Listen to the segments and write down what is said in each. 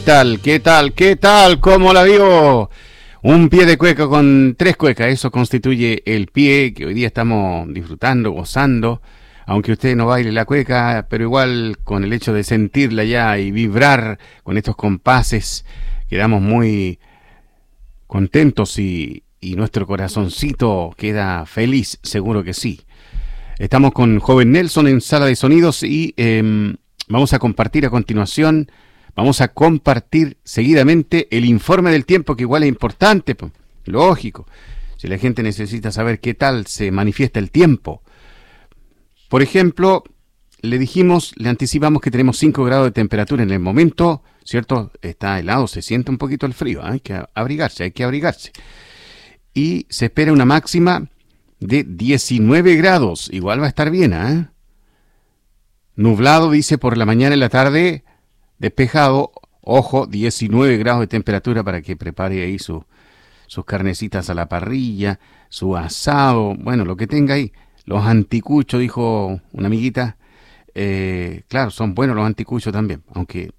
tal? ¿Qué tal? ¿Qué tal? ¿Cómo la vio? Un pie de cueca con 3 cuecas, eso constituye el pie que hoy día estamos disfrutando, gozando, aunque usted no baile la cueca, pero igual con el hecho de sentirla ya y vibrar con estos compases, quedamos muy contentos y nuestro corazoncito queda feliz, seguro que sí. Estamos con Joven Nelson en Sala de Sonidos y vamos a compartir a continuación. Vamos a compartir seguidamente el informe del tiempo, que igual es importante, pues, lógico. Si la gente necesita saber qué tal se manifiesta el tiempo. Por ejemplo, le anticipamos que tenemos 5 grados de temperatura en el momento, ¿cierto? Está helado, se siente un poquito el frío, hay que abrigarse. Y se espera una máxima de 19 grados, igual va a estar bien, ¿eh? Nublado, dice, por la mañana y la tarde. Despejado, ojo, 19 grados de temperatura para que prepare ahí sus carnecitas a la parrilla, su asado, bueno, lo que tenga ahí. Los anticuchos, dijo una amiguita, claro, son buenos los anticuchos también, aunque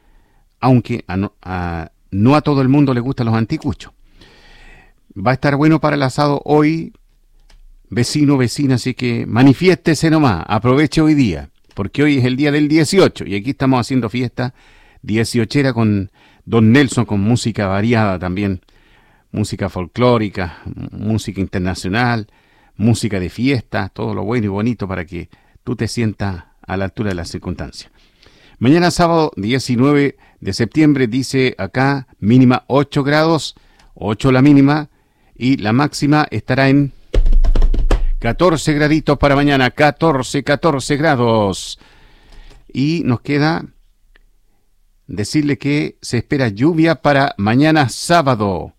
no a todo el mundo le gustan los anticuchos. Va a estar bueno para el asado hoy, vecino, vecina, así que manifiéstese nomás, aproveche hoy día. Porque hoy es el día del 18 y aquí estamos haciendo fiesta 18era con Don Nelson, con música variada también, música folclórica, música internacional, música de fiesta, todo lo bueno y bonito para que tú te sientas a la altura de las circunstancias. Mañana sábado 19 de septiembre, dice acá, mínima 8 grados, 8 la mínima y la máxima estará en 14 graditos para mañana, 14 grados. Y nos queda decirle que se espera lluvia para mañana sábado.